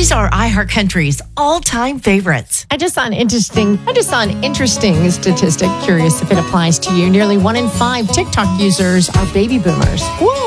These are iHeartCountry's all-time favorites. I just saw an interesting statistic. Curious if it applies to you. Nearly 1 in 5 TikTok users are baby boomers. Whoa.